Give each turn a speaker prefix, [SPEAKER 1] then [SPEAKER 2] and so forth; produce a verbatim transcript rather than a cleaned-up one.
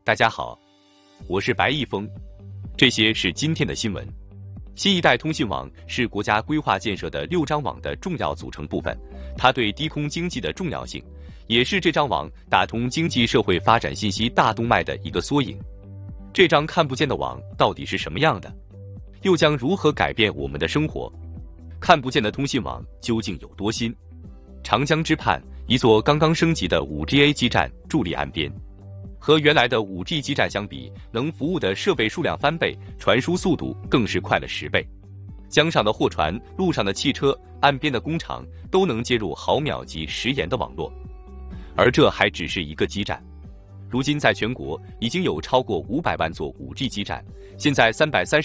[SPEAKER 1] 大家好，我是白毅峰，这些是今天的新闻。新一代通信网是国家规划建设的六张网的重要组成部分，它对低空经济的重要性，也是这张网打通经济社会发展信息大动脉的一个缩影。这张看不见的网到底是什么样的？又将如何改变我们的生活？看不见的通信网究竟有多新？长江之畔，一座刚刚升级的 五 G A 基站伫立岸边。和原来的 五 G 基站相比，能服务的设备数量翻倍，传输速度更是快了十倍。江上的货船、路上的汽车、岸边的工厂都能接入毫秒级时延的网络。而这还只是一个基站。如今在全国已经有超过五百万座 五 G 基站，现在三百三十